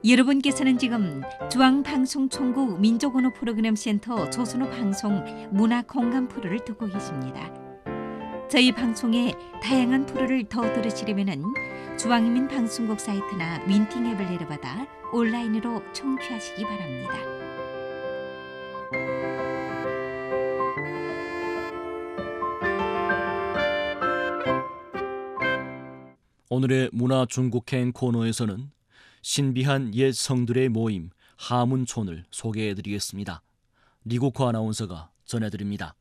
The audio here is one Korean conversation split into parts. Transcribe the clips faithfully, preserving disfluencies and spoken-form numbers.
여러분께서는 지금 중앙방송총국 민족언어 프로그램센터 조선어 방송 문화공감 프로를 듣고 계십니다. 저희 방송의 다양한 프로를 더 들으시려면 중앙인민 방송국 사이트나 윈팅 앱을 내려받아 온라인으로 청취하시기 바랍니다. 오늘의 문화중국행 코너에서는 신비한 옛 성들의 모임 하문촌을 소개해드리겠습니다. 리국화 아나운서가 전해드립니다.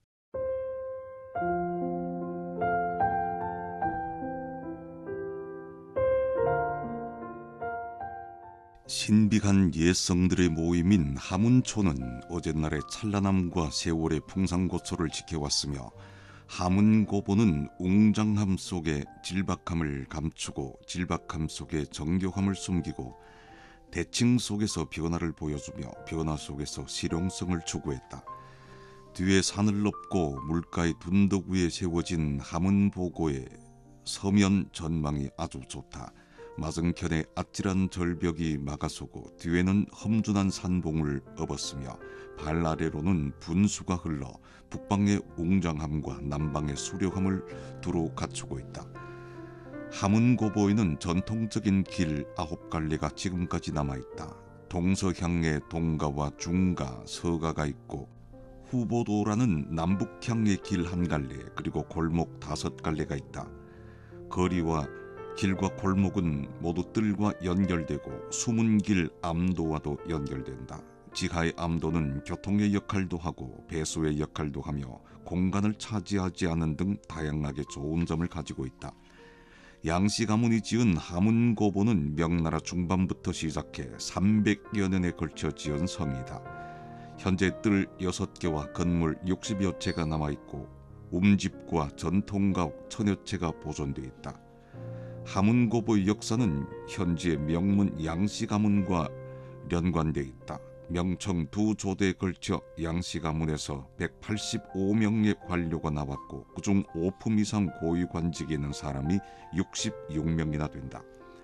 신비한 옛 성들의 모임인 하문촌은 어젯날의 찬란함과 세월의 풍상고초를 지켜왔으며 하문고보는 웅장함 속에 질박함을 감추고 질박함 속에 정교함을 숨기고 대칭 속에서 변화를 보여주며 변화 속에서 실용성을 추구했다. 뒤에 산을 넘고 물가의 둔덕 위에 세워진 하문보고의 서면 전망이 아주 좋다. 맞은편에 아찔한 절벽이 막아서고 뒤에는 험준한 산봉을 업었으며 발 아래로는 분수가 흘러 북방의 웅장함과 남방의 수려함을 두루 갖추고 있다. 하문고보에는 전통적인 길 아홉 갈래가 지금까지 남아있다. 동서향의 동가와 중가, 서가가 있고 후보도라는 남북향의 길 한 갈래 그리고 골목 다섯 갈래가 있다. 거리와 길과 골목은 모두 뜰과 연결되고 숨은 길 암도와도 연결된다. 지하의 암도는 교통의 역할도 하고 배수의 역할도 하며 공간을 차지하지 않는 등 다양하게 좋은 점을 가지고 있다. 양씨 가문이 지은 하문고보는 명나라 중반부터 시작해 삼백여 년에 걸쳐 지은 성이다. 현재 뜰 여섯 개와 건물 육십여 채가 남아있고 움집과 전통가옥 천여 채가 보존되어 있다. 하문고보의 역사는 현지의 명문 양씨 가문과 연관되어 있다. 명청 두 조대에 걸쳐 양씨 가문에서 백팔십오 명의 관료가 나왔고 그중 오 품 이상 고위 관직에 있는 사람이 육십육 명이나 된다.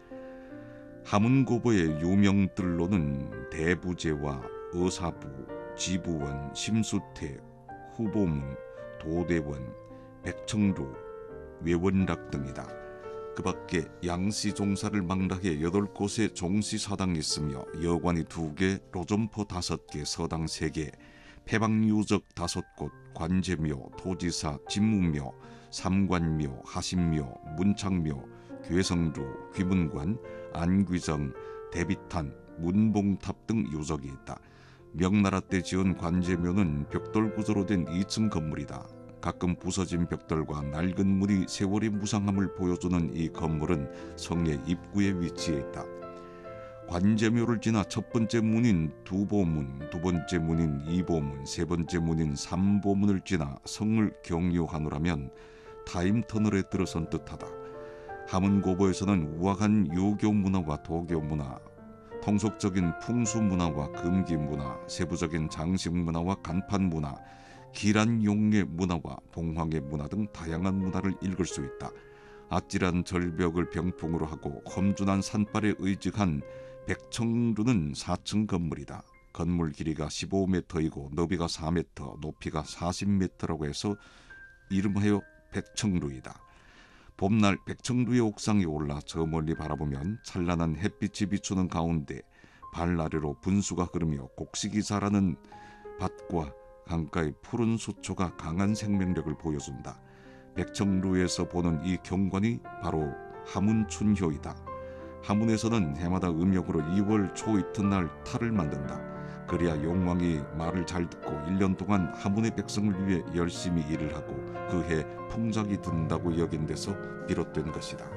하문고보의 유명들로는 대부제와 의사부, 지부원, 심수택, 후보문, 도대원, 백청루, 외원락 등이다. 그 밖에 양씨 종사를 망라해 여덟 곳의 종씨사당이 있으며 여관이 두 개, 로점포 다섯 개, 서당 세 개, 폐방유적 다섯 곳, 관제묘, 토지사, 진무묘, 삼관묘, 하신묘, 문창묘, 괴성루, 귀문관, 안귀정, 대비탄, 문봉탑 등 유적이 있다. 명나라 때 지은 관제묘는 벽돌 구조로 된 이 층 건물이다. 가끔 부서진 벽돌과 낡은 문이 세월의 무상함을 보여주는 이 건물은 성의 입구에 위치해 있다. 관제묘를 지나 첫 번째 문인 두보문, 두 번째 문인 이보문, 세 번째 문인 삼보문을 지나 성을 경유하노라면 타임터널에 들어선 듯하다. 하문고보에서는 우아한 유교 문화와 도교 문화, 통속적인 풍수 문화와 금기 문화, 세부적인 장식 문화와 간판 문화, 기란 용의 문화와 봉황의 문화 등 다양한 문화를 읽을 수 있다. 아찔한 절벽을 병풍으로 하고 험준한 산발에 의직한 백청루는 사 층 건물이다. 건물 길이가 십오 미터이고 너비가 사 미터, 높이가 사십 미터라고 해서 이름하여 백청루이다. 봄날 백청루의 옥상에 올라 저 멀리 바라보면 찬란한 햇빛이 비추는 가운데 발 아래로 분수가 흐르며 곡식이 자라는 밭과 강가의 푸른 수초가 강한 생명력을 보여준다. 백청루에서 보는 이 경관이 바로 하문춘효이다. 하문에서는 해마다 음력으로 이월 초 이튿날 탈을 만든다. 그래야 용왕이 말을 잘 듣고 일 년 동안 하문의 백성을 위해 열심히 일을 하고 그해 풍작이 든다고 여긴 데서 비롯된 것이다.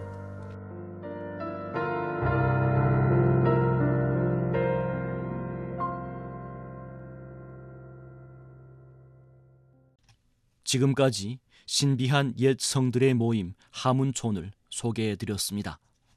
지금까지 신비한 옛 성들의 모임 하문촌을 소개해드렸습니다.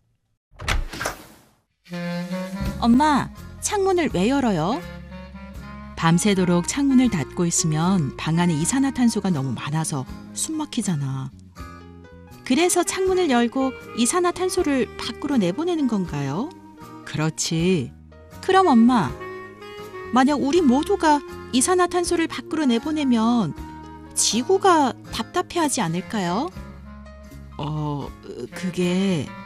엄마, 창문을 왜 열어요? 밤새도록 창문을 닫고 있으면 방 안에 이산화탄소가 너무 많아서 숨 막히잖아. 그래서 창문을 열고 이산화탄소를 밖으로 내보내는 건가요? 그렇지. 그럼 엄마, 만약 우리 모두가 이산화탄소를 밖으로 내보내면 지구가 답답해하지 않을까요? 어, 그게